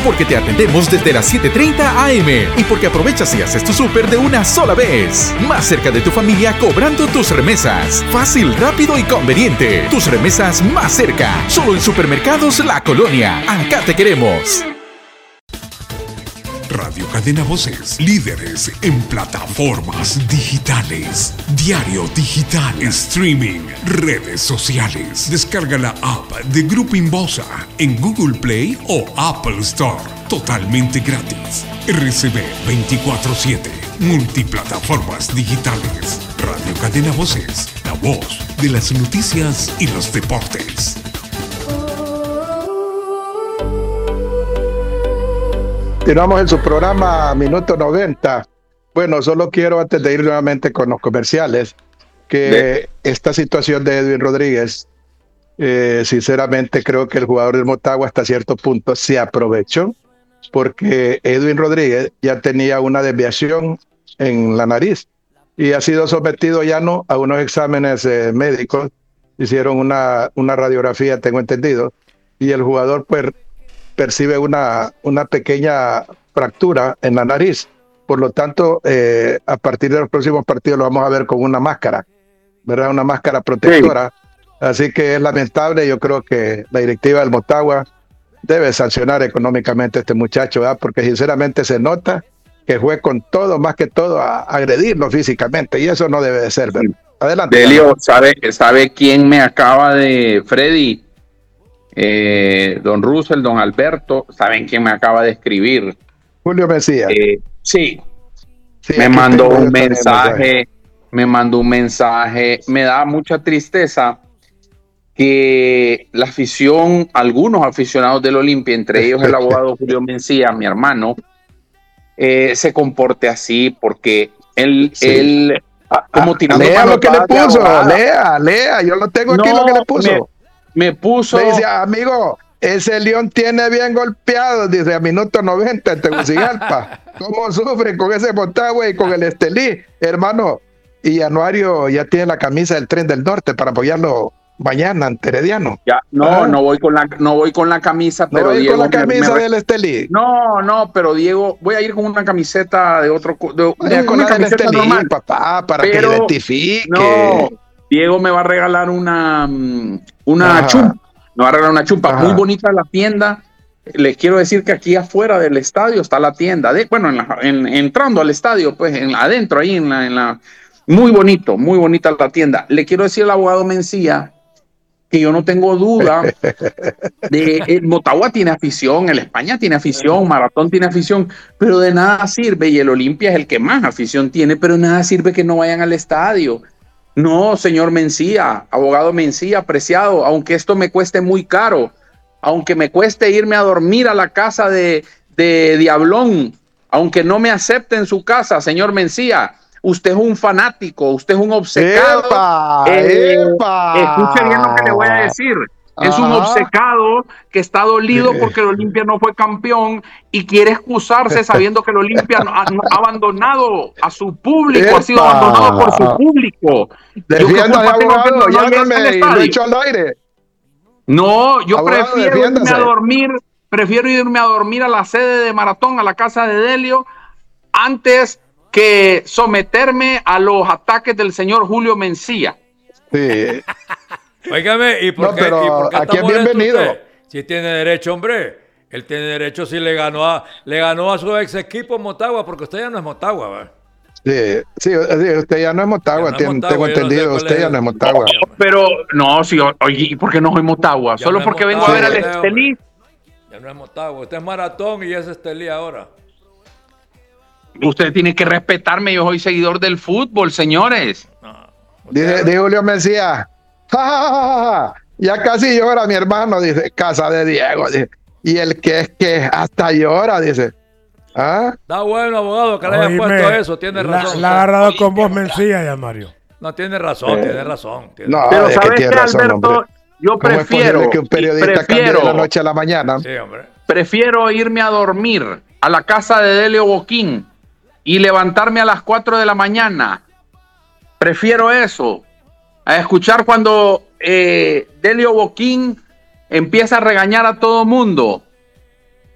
porque te atendemos desde las 7:30 a.m. y porque aprovechas y haces tu súper de una sola vez. Más cerca de tu familia cobrando tus remesas. Fácil, rápido y conveniente. Tus remesas más cerca. Solo en Supermercados La Colonia. Acá te queremos. Radio Cadena Voces, líderes en plataformas digitales, diario digital, streaming, redes sociales. Descarga la app de Grupo Inbosa en Google Play o Apple Store, totalmente gratis. RCB 24/7, multiplataformas digitales. Radio Cadena Voces, la voz de las noticias y los deportes. Continuamos en su programa Minuto 90. Bueno, solo quiero, antes de ir nuevamente con los comerciales, que esta situación de Edwin Rodríguez, sinceramente creo que el jugador del Motagua hasta cierto punto se aprovechó, porque Edwin Rodríguez ya tenía una desviación en la nariz y ha sido sometido ya no a unos exámenes médicos. Hicieron una radiografía, tengo entendido, y el jugador pues percibe una pequeña fractura en la nariz. Por lo tanto, a partir de los próximos partidos lo vamos a ver con una máscara, ¿verdad? Una máscara protectora. Sí. Así que es lamentable. Yo creo que la directiva del Motagua debe sancionar económicamente a este muchacho, ¿verdad? Porque sinceramente se nota que fue con todo, más que todo, a agredirlo físicamente, y eso no debe de ser, ¿verdad? Adelante. Delio, ¿sabe quién me acaba de... Freddy, don Russell, don Alberto, ¿saben quién me acaba de escribir? Julio Mesías. Sí, me mandó un mensaje, me da mucha tristeza que la afición, algunos aficionados del Olimpia, entre ellos el abogado Julio Mesías, mi hermano, se comporte así, porque él como tirando lea lo que le puso, lea, yo lo tengo aquí, lo que le puso. Me puso. Me dice, amigo, ese León tiene bien golpeado, dice, a minuto 90 en Tegucigalpa. ¿Cómo sufren con ese Motagua y con el Estelí, hermano? Y Anuario ya tiene la camisa del Tren del Norte para apoyarlo mañana ante Herediano. Ya, no voy con la camisa, pero Diego, con la camisa del Estelí. No, pero Diego, voy a ir con una camiseta de otro, con una camiseta Estelí, normal, papá, para que identifique. No, Diego me va a regalar una chumpa. Me va a regalar una chumpa. Muy bonita la tienda. Les quiero decir que aquí afuera del estadio está la tienda. Entrando al estadio, pues adentro, ahí en la muy bonita la tienda. Le quiero decir al abogado Mencía que yo no tengo duda de el Motagua tiene afición, el España tiene afición, Maratón tiene afición, pero de nada sirve, y el Olimpia es el que más afición tiene, pero de nada sirve que no vayan al estadio. No, señor Mencía, abogado Mencía, apreciado, aunque esto me cueste muy caro, aunque me cueste irme a dormir a la casa de Diablón, aunque no me acepte en su casa, señor Mencía, usted es un fanático, usted es un obcecado. Escuche bien lo que le voy a decir. Es un obcecado que está dolido porque el Olimpia no fue campeón y quiere excusarse sabiendo que el Olimpia ha abandonado a su público, ha sido abandonado por su público. Defienda, abogado, llámeme y lo echo al aire. No, yo prefiero irme a dormir a la sede de Maratón, a la casa de Delio, antes que someterme a los ataques del señor Julio Mencía. Sí. Óigame, ¿y por qué? Pero ¿y por qué aquí es bienvenido? Si tiene derecho, hombre. Él tiene derecho si le ganó a su ex equipo Motagua, porque usted ya no es Motagua, ¿verdad? Sí, usted ya no es Motagua, tengo entendido, usted ya no es Motagua. Pero, no, sí, oye, ¿y por qué no soy Motagua? Ya Solo no porque Motagua, vengo a ver al Estelí. Ya no es Motagua, usted es Maratón y es Estelí ahora. Usted tiene que respetarme, yo soy seguidor del fútbol, señores. No, dice Julio Mesías, ya casi llora mi hermano, dice, casa de Diego, dice, y el que es que hasta llora, dice. Está bueno, abogado, que le hayan puesto eso, tiene razón. La ha agarrado con vos Mencía ya, Mario. No, tiene razón, tiene razón. No, pero ¿sabes qué, razón, Alberto? Hombre. Yo prefiero que un periodista cambie de la noche a la mañana. Sí, hombre. Prefiero irme a dormir a la casa de Delio Boquín y levantarme a las 4 de la mañana. Prefiero eso a escuchar cuando Delio Boquín empieza a regañar a todo mundo.